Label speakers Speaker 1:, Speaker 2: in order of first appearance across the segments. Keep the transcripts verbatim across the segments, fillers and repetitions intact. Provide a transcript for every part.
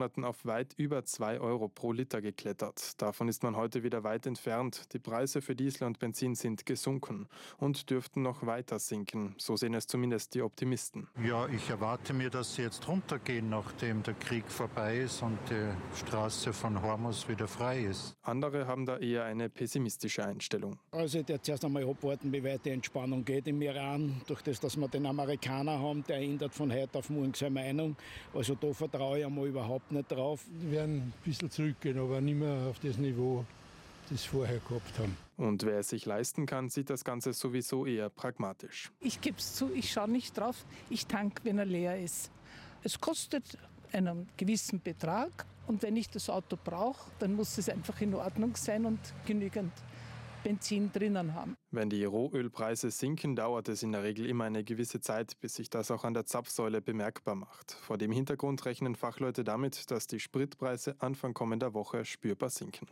Speaker 1: auf weit über zwei Euro pro Liter geklettert. Davon ist man heute wieder weit entfernt. Die Preise für Diesel und Benzin sind gesunken und dürften noch weiter sinken. So sehen es zumindest die Optimisten.
Speaker 2: Ja, ich erwarte mir, dass sie jetzt runtergehen, nachdem der Krieg vorbei ist und die Straße von Hormuz wieder frei ist.
Speaker 1: Andere haben da eher eine pessimistische Einstellung.
Speaker 3: Also ich werde zuerst einmal abwarten, wie weit die Entspannung geht im Iran. Durch das, dass wir den Amerikaner haben, der ändert von heute auf morgen seine Meinung. Also da vertraue ich einmal überhaupt nicht drauf.
Speaker 4: Wir werden ein bisschen zurückgehen, aber nicht mehr auf das Niveau, das wir vorher gehabt haben.
Speaker 1: Und wer es sich leisten kann, sieht das Ganze sowieso eher pragmatisch.
Speaker 5: Ich gebe es zu, ich schaue nicht drauf, ich tanke, wenn er leer ist. Es kostet einen gewissen Betrag und wenn ich das Auto brauche, dann muss es einfach in Ordnung sein und genügend Benzin drinnen haben.
Speaker 1: Wenn die Rohölpreise sinken, dauert es in der Regel immer eine gewisse Zeit, bis sich das auch an der Zapfsäule bemerkbar macht. Vor dem Hintergrund rechnen Fachleute damit, dass die Spritpreise Anfang kommender Woche spürbar sinken.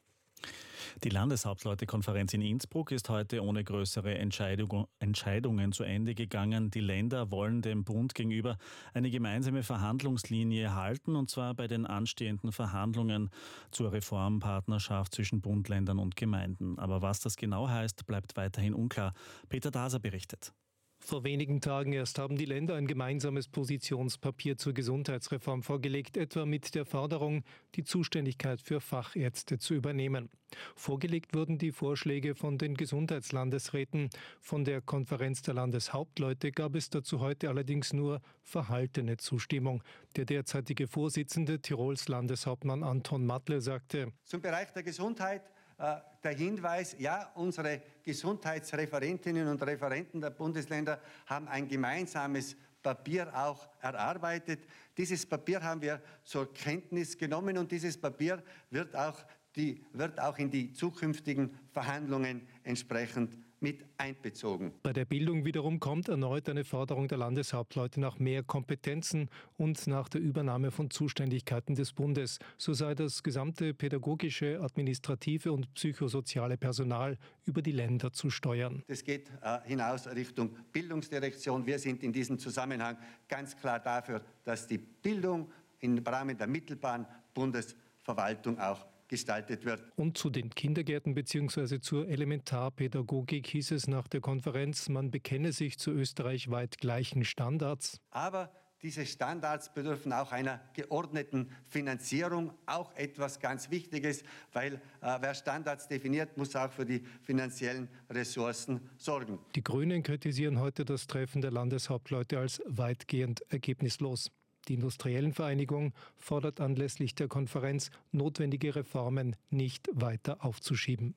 Speaker 6: Die Landeshauptleutekonferenz in Innsbruck ist heute ohne größere Entscheidung, Entscheidungen zu Ende gegangen. Die Länder wollen dem Bund gegenüber eine gemeinsame Verhandlungslinie halten, und zwar bei den anstehenden Verhandlungen zur Reformpartnerschaft zwischen Bund, Ländern und Gemeinden. Aber was das genau heißt, bleibt weiterhin unklar. Peter Daser berichtet.
Speaker 7: Vor wenigen Tagen erst haben die Länder ein gemeinsames Positionspapier zur Gesundheitsreform vorgelegt, etwa mit der Forderung, die Zuständigkeit für Fachärzte zu übernehmen. Vorgelegt wurden die Vorschläge von den Gesundheitslandesräten. Von der Konferenz der Landeshauptleute gab es dazu heute allerdings nur verhaltene Zustimmung. Der derzeitige Vorsitzende Tirols Landeshauptmann Anton Matle sagte:
Speaker 8: Zum Bereich der Gesundheit der Hinweis, ja, unsere Gesundheitsreferentinnen und Referenten der Bundesländer haben ein gemeinsames Papier auch erarbeitet. Dieses Papier haben wir zur Kenntnis genommen und dieses Papier wird auch, die, wird auch in die zukünftigen Verhandlungen entsprechend mit einbezogen.
Speaker 7: Bei der Bildung wiederum kommt erneut eine Forderung der Landeshauptleute nach mehr Kompetenzen und nach der Übernahme von Zuständigkeiten des Bundes. So sei das gesamte pädagogische, administrative und psychosoziale Personal über die Länder zu steuern.
Speaker 8: Das geht äh, hinaus Richtung Bildungsdirektion. Wir sind in diesem Zusammenhang ganz klar dafür, dass die Bildung im Rahmen der mittelbaren Bundesverwaltung auch gestaltet wird.
Speaker 7: Und zu den Kindergärten bzw. zur Elementarpädagogik hieß es nach der Konferenz, man bekenne sich zu österreichweit gleichen Standards.
Speaker 8: Aber diese Standards bedürfen auch einer geordneten Finanzierung, auch etwas ganz Wichtiges, weil äh, wer Standards definiert, muss auch für die finanziellen Ressourcen sorgen.
Speaker 7: Die Grünen kritisieren heute das Treffen der Landeshauptleute als weitgehend ergebnislos. Die Industriellenvereinigung fordert anlässlich der Konferenz, notwendige Reformen nicht weiter aufzuschieben.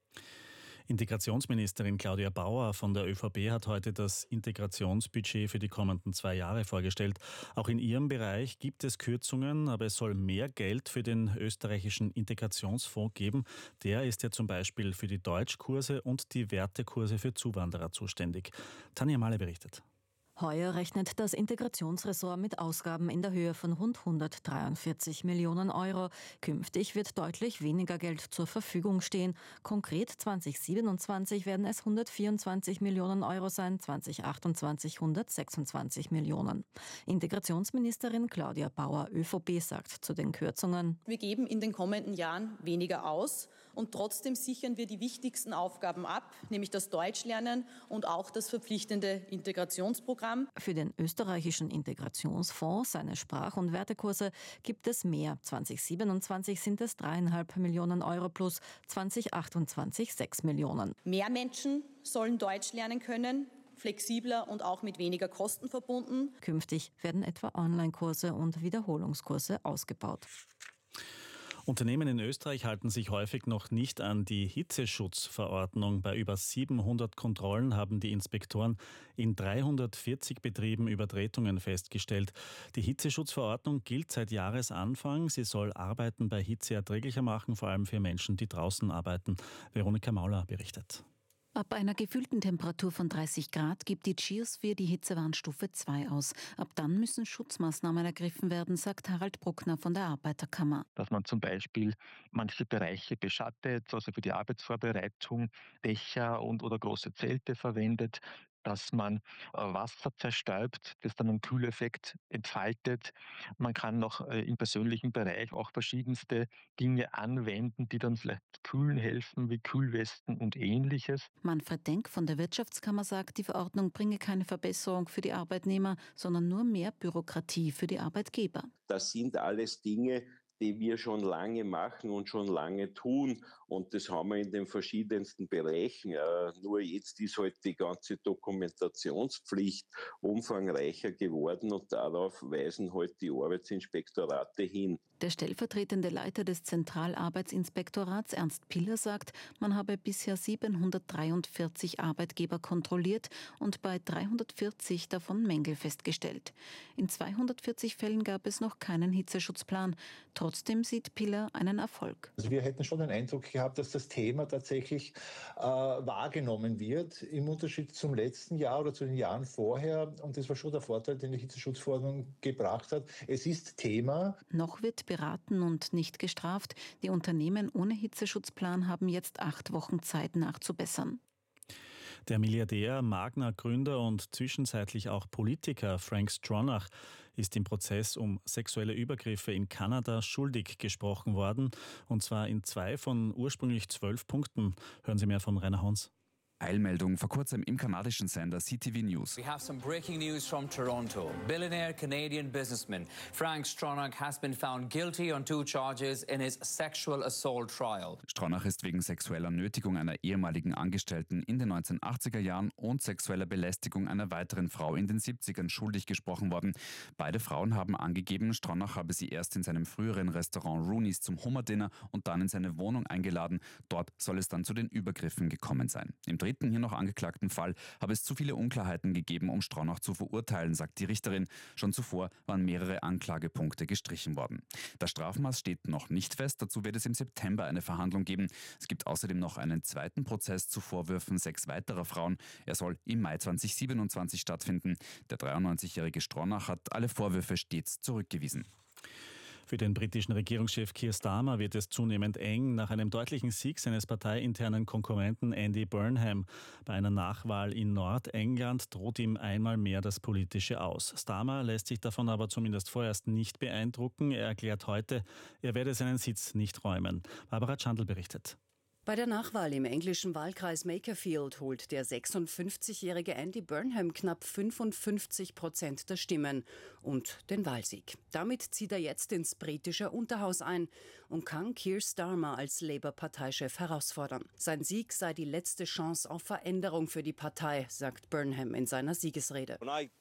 Speaker 6: Integrationsministerin Claudia Bauer von der ÖVP hat heute das Integrationsbudget für die kommenden zwei Jahre vorgestellt. Auch in ihrem Bereich gibt es Kürzungen, aber es soll mehr Geld für den österreichischen Integrationsfonds geben. Der ist ja zum Beispiel für die Deutschkurse und die Wertekurse für Zuwanderer zuständig. Tanja Mahle berichtet.
Speaker 9: Heuer rechnet das Integrationsressort mit Ausgaben in der Höhe von rund hundertdreiundvierzig Millionen Euro. Künftig wird deutlich weniger Geld zur Verfügung stehen. Konkret zweitausendsiebenundzwanzig werden es hundertvierundzwanzig Millionen Euro sein, zweitausendachtundzwanzig hundertsechsundzwanzig Millionen. Integrationsministerin Claudia Bauer, ÖVP, sagt zu den Kürzungen:
Speaker 10: Wir geben in den kommenden Jahren weniger aus und trotzdem sichern wir die wichtigsten Aufgaben ab, nämlich das Deutschlernen und auch das verpflichtende Integrationsprogramm.
Speaker 9: Für den österreichischen Integrationsfonds, seine Sprach- und Wertekurse, gibt es mehr. zweitausendsiebenundzwanzig sind es dreieinhalb Millionen Euro plus, zweitausendachtundzwanzig sechs Millionen.
Speaker 10: Mehr Menschen sollen Deutsch lernen können, flexibler und auch mit weniger Kosten verbunden.
Speaker 9: Künftig werden etwa Online-Kurse und Wiederholungskurse ausgebaut.
Speaker 6: Unternehmen in Österreich halten sich häufig noch nicht an die Hitzeschutzverordnung. Bei über siebenhundert Kontrollen haben die Inspektoren in dreihundertvierzig Betrieben Übertretungen festgestellt. Die Hitzeschutzverordnung gilt seit Jahresanfang. Sie soll Arbeiten bei Hitze erträglicher machen, vor allem für Menschen, die draußen arbeiten. Veronika Mauler berichtet.
Speaker 11: Ab einer gefühlten Temperatur von dreißig Grad gibt die Geosphere die Hitzewarnstufe zwei aus. Ab dann müssen Schutzmaßnahmen ergriffen werden, sagt Harald Bruckner von der Arbeiterkammer.
Speaker 12: Dass man zum Beispiel manche Bereiche beschattet, also für die Arbeitsvorbereitung Dächer und oder große Zelte verwendet. dass man Wasser zerstäubt, das dann einen Kühleffekt entfaltet. Man kann noch im persönlichen Bereich auch verschiedenste Dinge anwenden, die dann vielleicht kühlen helfen, wie Kühlwesten und Ähnliches.
Speaker 11: Manfred Denk von der Wirtschaftskammer sagt, die Verordnung bringe keine Verbesserung für die Arbeitnehmer, sondern nur mehr Bürokratie für die Arbeitgeber.
Speaker 13: Das sind alles Dinge, die wir schon lange machen und schon lange tun. Und das haben wir in den verschiedensten Bereichen. Äh, nur jetzt ist halt die ganze Dokumentationspflicht umfangreicher geworden und darauf weisen halt die Arbeitsinspektorate hin.
Speaker 11: Der stellvertretende Leiter des Zentralarbeitsinspektorats Ernst Piller sagt, man habe bisher siebenhundertdreiundvierzig Arbeitgeber kontrolliert und bei dreihundertvierzig davon Mängel festgestellt. In zweihundertvierzig Fällen gab es noch keinen Hitzeschutzplan. Trotzdem sieht Piller einen Erfolg.
Speaker 14: Also wir hätten schon den Eindruck gehabt, dass das Thema tatsächlich äh, wahrgenommen wird, im Unterschied zum letzten Jahr oder zu den Jahren vorher. Und das war schon der Vorteil, den die Hitzeschutzverordnung gebracht hat. Es ist Thema.
Speaker 11: Noch wird beraten und nicht gestraft. Die Unternehmen ohne Hitzeschutzplan haben jetzt acht Wochen Zeit nachzubessern.
Speaker 6: Der Milliardär, Magna-Gründer und zwischenzeitlich auch Politiker Frank Stronach ist im Prozess um sexuelle Übergriffe in Kanada schuldig gesprochen worden. Und zwar in zwei von ursprünglich zwölf Punkten. Hören Sie mehr von Rainer Hons.
Speaker 15: Eilmeldung vor kurzem im kanadischen Sender C T V News.
Speaker 16: We have some breaking news from Toronto. Billionaire Canadian businessman Frank Stronach has been found guilty on two charges in his sexual assault trial.
Speaker 15: Stronach ist wegen sexueller Nötigung einer ehemaligen Angestellten in den neunzehnhundertachtziger Jahren und sexueller Belästigung einer weiteren Frau in den siebzigern schuldig gesprochen worden. Beide Frauen haben angegeben, Stronach habe sie erst in seinem früheren Restaurant Rooney's zum Hummerdinner und dann in seine Wohnung eingeladen. Dort soll es dann zu den Übergriffen gekommen sein. Im dritten hier noch angeklagten Fall habe es zu viele Unklarheiten gegeben, um Stronach zu verurteilen, sagt die Richterin. Schon zuvor waren mehrere Anklagepunkte gestrichen worden. Das Strafmaß steht noch nicht fest, dazu wird es im September eine Verhandlung geben. Es gibt außerdem noch einen zweiten Prozess zu Vorwürfen sechs weiterer Frauen. Er soll im Mai zweitausendsiebenundzwanzig stattfinden. Der dreiundneunzigjährige Stronach hat alle Vorwürfe stets zurückgewiesen.
Speaker 6: Für den britischen Regierungschef Keir Starmer wird es zunehmend eng nach einem deutlichen Sieg seines parteiinternen Konkurrenten Andy Burnham. Bei einer Nachwahl in Nordengland droht ihm einmal mehr das Politische Aus. Starmer lässt sich davon aber zumindest vorerst nicht beeindrucken. Er erklärt heute, er werde seinen Sitz nicht räumen. Barbara Chandl berichtet.
Speaker 17: Bei der Nachwahl im englischen Wahlkreis Makerfield holt der sechsundfünfzigjährige Andy Burnham knapp fünfundfünfzig Prozent der Stimmen und den Wahlsieg. Damit zieht er jetzt ins britische Unterhaus ein und kann Keir Starmer als Labour-Parteichef herausfordern. Sein Sieg sei die letzte Chance auf Veränderung für die Partei, sagt Burnham in seiner Siegesrede.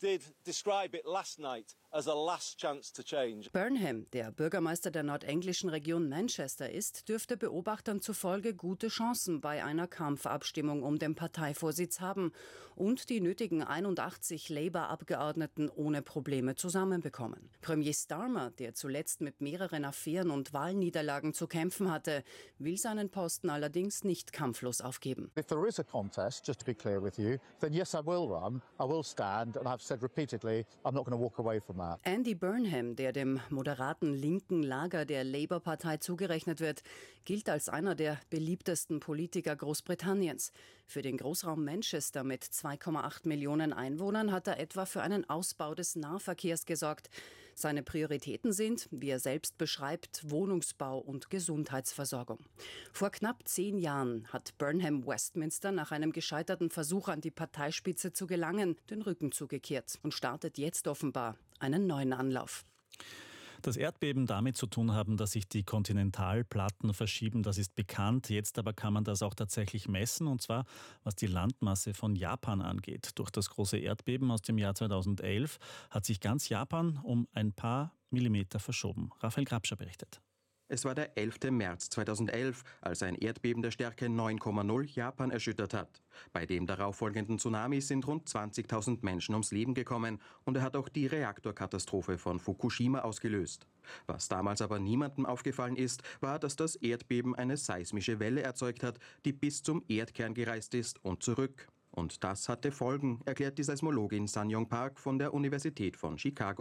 Speaker 17: Burnham, der Bürgermeister der nordenglischen Region Manchester ist, dürfte Beobachtern zufolge gute Chancen bei einer Kampfabstimmung um den Parteivorsitz haben und die nötigen einundachtzig Labour-Abgeordneten ohne Probleme zusammenbekommen. Premier Starmer, der zuletzt mit mehreren Affären und Wahlniederlagen zu kämpfen hatte, will seinen Posten allerdings nicht kampflos aufgeben.
Speaker 18: If there is a contest, just to be clear with you, then yes, I will run, I will stand, and I've said repeatedly, I'm not going to walk away from that.
Speaker 17: Andy Burnham, der dem moderaten linken Lager der Labour-Partei zugerechnet wird, gilt als einer der beliebtesten Politiker Großbritanniens. Für den Großraum Manchester mit zwei Komma acht Millionen Einwohnern hat er etwa für einen Ausbau des Nahverkehrs gesorgt. Seine Prioritäten sind, wie er selbst beschreibt, Wohnungsbau und Gesundheitsversorgung. Vor knapp zehn Jahren hat Burnham Westminster nach einem gescheiterten Versuch an die Parteispitze zu gelangen, den Rücken zugekehrt und startet jetzt offenbar einen neuen Anlauf.
Speaker 6: Das Erdbeben damit zu tun haben, dass sich die Kontinentalplatten verschieben, das ist bekannt. Jetzt aber kann man das auch tatsächlich messen, und zwar was die Landmasse von Japan angeht. Durch das große Erdbeben aus dem Jahr zweitausendelf hat sich ganz Japan um ein paar Millimeter verschoben. Raphael Grabscher berichtet.
Speaker 19: Es war der elfte März zweitausendelf, als ein Erdbeben der Stärke neun Komma null Japan erschüttert hat. Bei dem darauffolgenden Tsunami sind rund zwanzigtausend Menschen ums Leben gekommen und er hat auch die Reaktorkatastrophe von Fukushima ausgelöst. Was damals aber niemandem aufgefallen ist, war, dass das Erdbeben eine seismische Welle erzeugt hat, die bis zum Erdkern gereist ist und zurück. Und das hatte Folgen, erklärt die Seismologin Sang-Yong Park von der Universität von Chicago.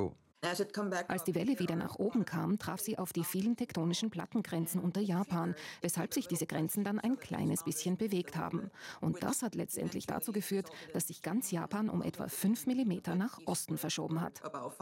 Speaker 20: Als die Welle wieder nach oben kam, traf sie auf die vielen tektonischen Plattengrenzen unter Japan, weshalb sich diese Grenzen dann ein kleines bisschen bewegt haben. Und das hat letztendlich dazu geführt, dass sich ganz Japan um etwa fünf Millimeter nach Osten verschoben hat.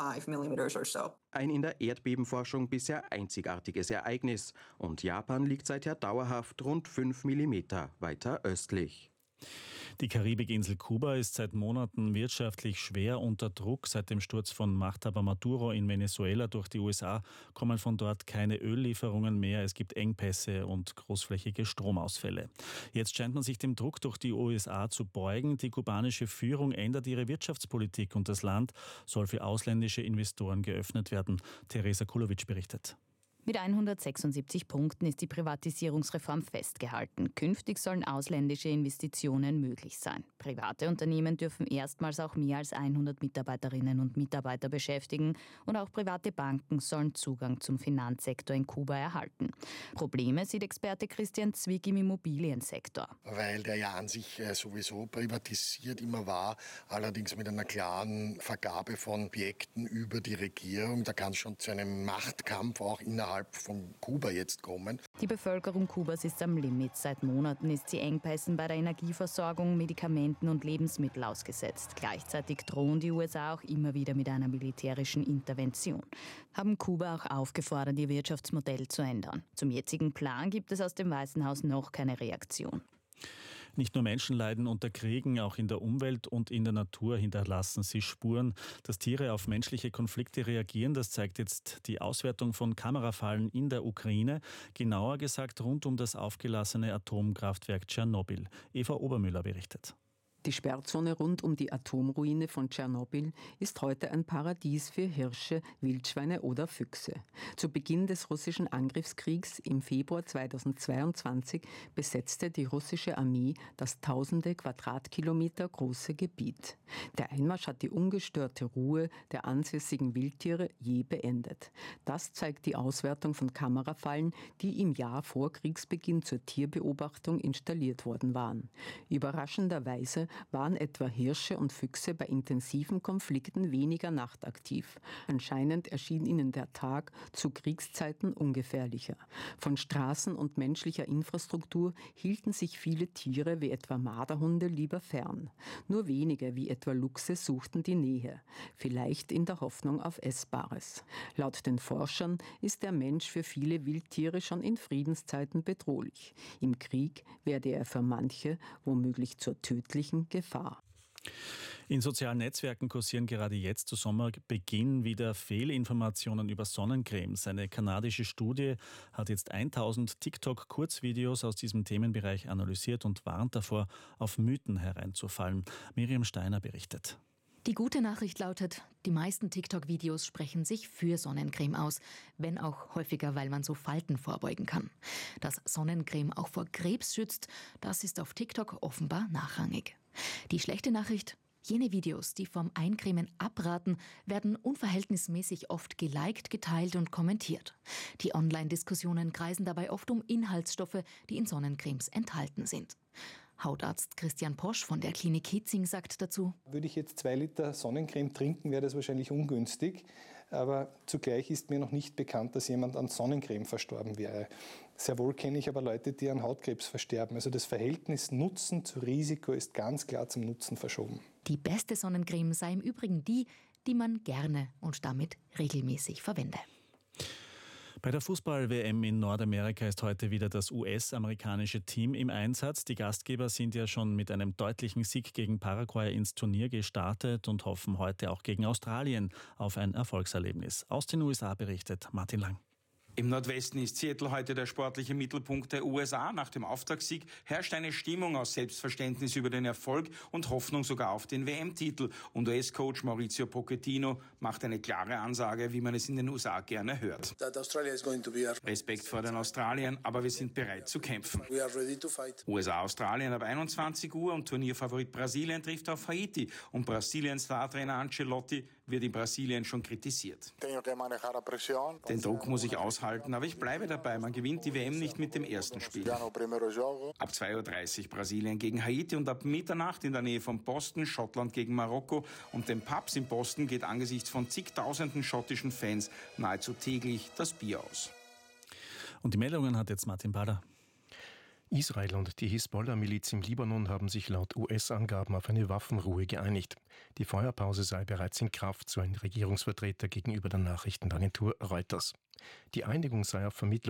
Speaker 19: Ein in der Erdbebenforschung bisher einzigartiges Ereignis. Und Japan liegt seither dauerhaft rund fünf Millimeter weiter östlich.
Speaker 6: Die Karibikinsel Kuba ist seit Monaten wirtschaftlich schwer unter Druck. Seit dem Sturz von Machthaber Maduro in Venezuela durch die U S A kommen von dort keine Öllieferungen mehr. Es gibt Engpässe und großflächige Stromausfälle. Jetzt scheint man sich dem Druck durch die U S A zu beugen. Die kubanische Führung ändert ihre Wirtschaftspolitik und das Land soll für ausländische Investoren geöffnet werden. Teresa Kulovic berichtet.
Speaker 21: Mit hundertsechsundsiebzig Punkten ist die Privatisierungsreform festgehalten. Künftig sollen ausländische Investitionen möglich sein. Private Unternehmen dürfen erstmals auch mehr als hundert Mitarbeiterinnen und Mitarbeiter beschäftigen und auch private Banken sollen Zugang zum Finanzsektor in Kuba erhalten. Probleme sieht Experte Christian Zwick im Immobiliensektor.
Speaker 22: Weil der ja an sich sowieso privatisiert immer war, allerdings mit einer klaren Vergabe von Objekten über die Regierung. Da kann es schon zu einem Machtkampf auch innerhalb von Kuba jetzt kommen.
Speaker 21: Die Bevölkerung Kubas ist am Limit. Seit Monaten ist sie Engpässen bei der Energieversorgung, Medikamenten und Lebensmitteln ausgesetzt. Gleichzeitig drohen die U S A auch immer wieder mit einer militärischen Intervention. Haben Kuba auch aufgefordert, ihr Wirtschaftsmodell zu ändern. Zum jetzigen Plan gibt es aus dem Weißen Haus noch keine Reaktion.
Speaker 6: Nicht nur Menschen leiden unter Kriegen, auch in der Umwelt und in der Natur hinterlassen sie Spuren. Dass Tiere auf menschliche Konflikte reagieren, das zeigt jetzt die Auswertung von Kamerafallen in der Ukraine. Genauer gesagt rund um das aufgelassene Atomkraftwerk Tschernobyl. Eva Obermüller berichtet.
Speaker 23: Die Sperrzone rund um die Atomruine von Tschernobyl ist heute ein Paradies für Hirsche, Wildschweine oder Füchse. Zu Beginn des russischen Angriffskriegs im Februar zweitausendzweiundzwanzig besetzte die russische Armee das tausende Quadratkilometer große Gebiet. Der Einmarsch hat die ungestörte Ruhe der ansässigen Wildtiere je beendet. Das zeigt die Auswertung von Kamerafallen, die im Jahr vor Kriegsbeginn zur Tierbeobachtung installiert worden waren. Überraschenderweise waren etwa Hirsche und Füchse bei intensiven Konflikten weniger nachtaktiv. Anscheinend erschien ihnen der Tag zu Kriegszeiten ungefährlicher. Von Straßen und menschlicher Infrastruktur hielten sich viele Tiere wie etwa Marderhunde lieber fern. Nur wenige wie etwa Luchse suchten die Nähe, vielleicht in der Hoffnung auf Essbares. Laut den Forschern ist der Mensch für viele Wildtiere schon in Friedenszeiten bedrohlich. Im Krieg werde er für manche womöglich zur tödlichen Gefahr.
Speaker 6: In sozialen Netzwerken kursieren gerade jetzt zu Sommerbeginn wieder Fehlinformationen über Sonnencremes. Eine kanadische Studie hat jetzt tausend TikTok-Kurzvideos aus diesem Themenbereich analysiert und warnt davor, auf Mythen hereinzufallen. Miriam Steiner berichtet.
Speaker 24: Die gute Nachricht lautet, die meisten TikTok-Videos sprechen sich für Sonnencreme aus, wenn auch häufiger, weil man so Falten vorbeugen kann. Dass Sonnencreme auch vor Krebs schützt, das ist auf TikTok offenbar nachrangig. Die schlechte Nachricht: Jene Videos, die vom Eincremen abraten, werden unverhältnismäßig oft geliked, geteilt und kommentiert. Die Online-Diskussionen kreisen dabei oft um Inhaltsstoffe, die in Sonnencremes enthalten sind. Hautarzt Christian Posch von der Klinik Hitzing sagt dazu:
Speaker 25: Würde ich jetzt zwei Liter Sonnencreme trinken, wäre das wahrscheinlich ungünstig. Aber zugleich ist mir noch nicht bekannt, dass jemand an Sonnencreme verstorben wäre. Sehr wohl kenne ich aber Leute, die an Hautkrebs versterben. Also das Verhältnis Nutzen zu Risiko ist ganz klar zum Nutzen verschoben.
Speaker 24: Die beste Sonnencreme sei im Übrigen die, die man gerne und damit regelmäßig verwende.
Speaker 6: Bei der Fußball-W M in Nordamerika ist heute wieder das U S-amerikanische Team im Einsatz. Die Gastgeber sind ja schon mit einem deutlichen Sieg gegen Paraguay ins Turnier gestartet und hoffen heute auch gegen Australien auf ein Erfolgserlebnis. Aus den U S A berichtet Martin Lang.
Speaker 26: Im Nordwesten ist Seattle heute der sportliche Mittelpunkt der U S A. Nach dem Auftaktsieg herrscht eine Stimmung aus Selbstverständnis über den Erfolg und Hoffnung sogar auf den W M-Titel. Und U S-Coach Mauricio Pochettino macht eine klare Ansage, wie man es in den U S A gerne hört. Respekt vor den Australiern, aber wir sind bereit zu kämpfen. U S A-Australien ab einundzwanzig Uhr und Turnierfavorit Brasilien trifft auf Haiti. Und Brasiliens Startrainer Ancelotti wird in Brasilien schon kritisiert. Den Druck muss ich aushalten, aber ich bleibe dabei. Man gewinnt die W M nicht mit dem ersten Spiel. Ab zwei Uhr dreißig Brasilien gegen Haiti und ab Mitternacht in der Nähe von Boston Schottland gegen Marokko. Und den Pubs in Boston geht angesichts von zigtausenden schottischen Fans nahezu täglich das Bier aus.
Speaker 6: Und die Meldungen hat jetzt Martin Bader.
Speaker 1: Israel und die Hisbollah-Miliz im Libanon haben sich laut U S-Angaben auf eine Waffenruhe geeinigt. Die Feuerpause sei bereits in Kraft, so ein Regierungsvertreter gegenüber der Nachrichtenagentur Reuters. Die Einigung sei auf Vermittlung